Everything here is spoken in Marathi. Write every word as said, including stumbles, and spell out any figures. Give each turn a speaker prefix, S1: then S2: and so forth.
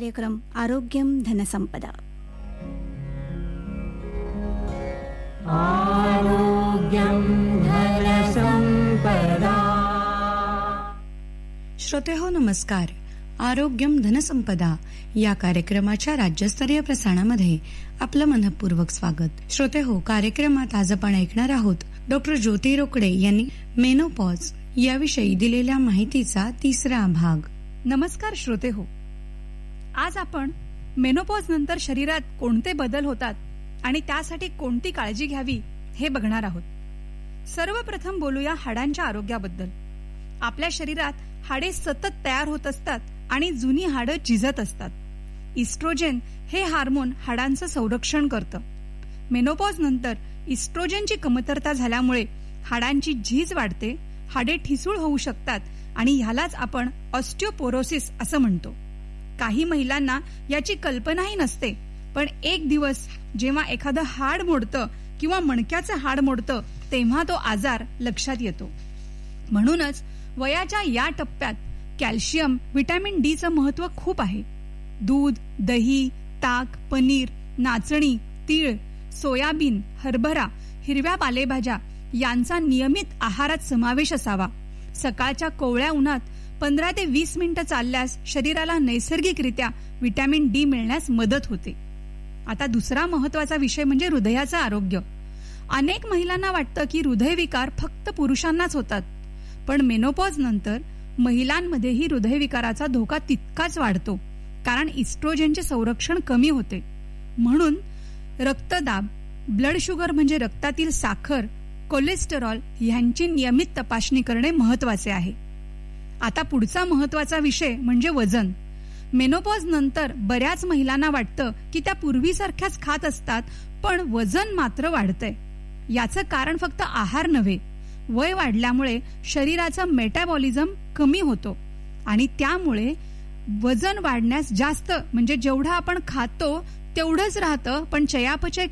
S1: कार्यक्रम आरोग्यम धनसंपदा.
S2: आरोग्यम धनसंपदा.
S3: श्रोते हो नमस्कार. आरोग्यम धनसंपदा या कार्यक्रमाच्या राज्यस्तरीय प्रसारणामध्ये आपलं मनपूर्वक स्वागत. श्रोते हो, कार्यक्रमात आज आपण ऐकणार आहोत डॉक्टर ज्योती रोकडे यांनी मेनोपॉज याविषयी दिलेल्या माहितीचा तिसरा भाग.
S4: नमस्कार श्रोते हो. आज आपण मेनोपॉज नंतर शरीरात कोणते बदल होतात आणि त्यासाठी कोणती काळजी घ्यावी हे बघणार आहोत. सर्वप्रथम बोलूया हाडांच्या आरोग्याबद्दल. आपल्या शरीरात हाडे सतत तयार होत असतात आणि जुनी हाडं झिजत असतात. इस्ट्रोजेन हे हार्मोन हाडांचं संरक्षण करतं. मेनोपॉज नंतर इस्ट्रोजेनची कमतरता झाल्यामुळे हाडांची झीज वाढते, हाडे ठिसूळ होऊ शकतात आणि ह्यालाच आपण ऑस्टिओपोरोसिस असं म्हणतो. काही महिलांना याची कल्पनाही नसते, पण एक दिवस जेव्हा एखादं हाड मोडतं किंवा मणक्याचं हाड मोडतं तेव्हा तो आजार लक्षात येतो. म्हणूनच वयाच्या या टप्प्यात कॅल्शियम, व्हिटॅमिन डी चं महत्व खूप आहे. दूध, दही, ताक, पनीर, नाचणी, तीळ, सोयाबीन, हरभरा, हिरव्या पालेभाज्या यांचा नियमित आहारात समावेश असावा. सकाळच्या कोवळ्या उन्हात पंधरा ते वीस मिनिटं चालल्यास शरीराला नैसर्गिकरित्या व्हिटॅमिन डी मिळण्यास मदत होते. आता दुसरा महत्वाचा विषय म्हणजे हृदयाचं आरोग्य. अनेक महिलांना वाटतं की हृदयविकार फक्त पुरुषांनाच होतात, पण मेनोपॉज नंतर महिलांमध्येही हृदयविकाराचा धोका तितकाच वाढतो, कारण इस्ट्रोजेनचे संरक्षण कमी होते. म्हणून रक्तदाब, ब्लड शुगर म्हणजे रक्तातील साखर, कोलेस्टेरॉल यांची नियमित तपासणी करणे महत्वाचे आहे. आता पुढचा महत्वाचा विषय म्हणजे वजन. मेनोपॉज नंतर बऱ्याच महिलांना वाटतं की त्या पूर्वीसारख्याच खात असतात, पण वजन मात्र वाढतंय. याचं कारण फक्त आहार नव्हे, वय वाढल्यामुळे शरीराचा मेटाबॉलिझम कमी होतो आणि त्यामुळे वजन वाढण्यास जास्त म्हणजे जेवढं आपण खातो तेवढंच राहतं, पण चयापचय